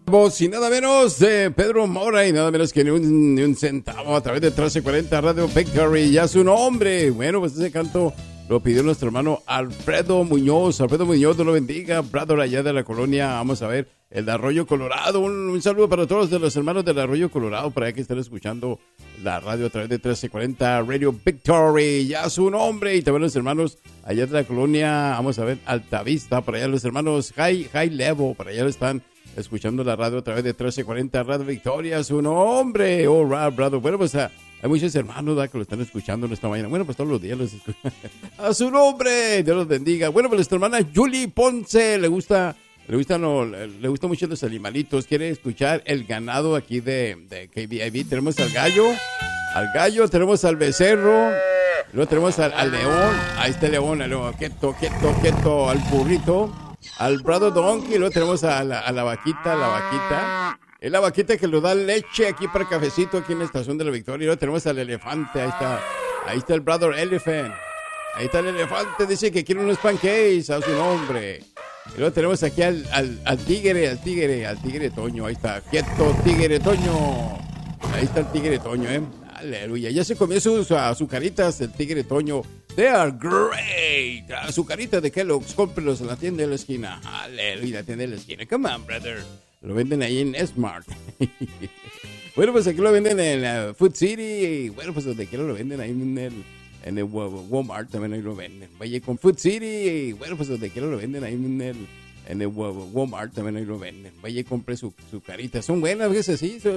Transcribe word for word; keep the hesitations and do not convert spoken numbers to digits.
Voz y nada menos de Pedro Mora y nada menos que ni un, ni un centavo a través de trece cuarenta Radio Victory. Ya su nombre. Bueno, pues ese canto lo pidió nuestro hermano Alfredo Muñoz. Alfredo Muñoz, Dios lo bendiga. Brother allá de la colonia, vamos a ver, el de Arroyo Colorado. Un, un saludo para todos de los hermanos del Arroyo Colorado, para que estén escuchando la radio a través de trece cuarenta Radio Victory. Ya su nombre. Y también los hermanos allá de la colonia, vamos a ver, Altavista. Para allá los hermanos High, High Level, para allá lo están escuchando la radio a través de trece cuarenta Radio Victoria, su nombre. All right, brother. Bueno, pues uh, hay muchos hermanos, ¿verdad?, que lo están escuchando en esta mañana. Bueno, pues todos los días los escuchan. A su nombre, Dios los bendiga. Bueno, pues nuestra hermana Julie Ponce le gusta, le gusta, no, le gusta mucho los animalitos. Quiere escuchar el ganado aquí de, de K B I B. Tenemos al gallo, al gallo, tenemos al becerro, luego tenemos al, al león. Ahí está el león, el león, quieto, quieto, quieto, al burrito, al brother donkey, luego tenemos a la, a la vaquita, la vaquita. Es la vaquita que nos da leche aquí para el cafecito, aquí en la estación de la Victoria. Y luego tenemos al elefante, ahí está, ahí está el brother elephant. Ahí está el elefante, dice que quiere unos pancakes a su nombre. Y luego tenemos aquí al, al, al tigre, al tigre, al tigre Toño, ahí está, quieto, tigre Toño. Ahí está el tigre Toño, eh. Aleluya, ya se comió sus azucaritas, el tigre Toño. They are great. Azucaritas de Kellogg's, cómprelos en la tienda de la esquina. Aleluya, la tienda de la esquina. Come on, brother. Lo venden ahí en Smart. Bueno, pues aquí lo venden en uh, Food City. Bueno, pues donde quiera lo venden ahí en el, en el Walmart, también ahí lo venden. Vaya con Food City. Bueno, pues donde quiera lo venden ahí en el, en el Walmart, también ahí lo venden. Vaya y compre su, su carita. Son buenas, fíjese, sí.